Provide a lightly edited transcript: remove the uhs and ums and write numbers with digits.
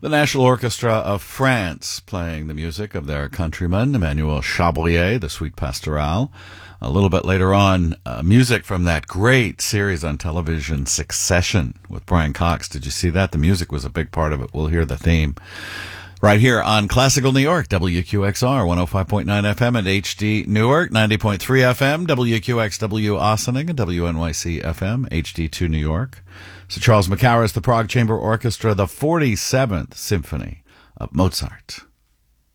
The National Orchestra of France playing the music of their countryman, Emmanuel Chabrier, the Suite Pastorale. A little bit later on, music from that great series on television, Succession, with Brian Cox. Did you see that? The music was a big part of it. We'll hear the theme right here on Classical New York, WQXR, 105.9 FM and HD Newark, 90.3 FM, WQXW Ossining, and WNYC FM, HD2 New York. So Charles Macauris, the Prague Chamber Orchestra, the 47th Symphony of Mozart.